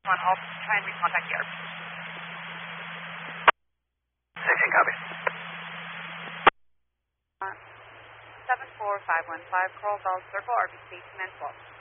I'll try and recontact you. 16, copy. 74515, Coral Gulch Circle, RBC, command 12.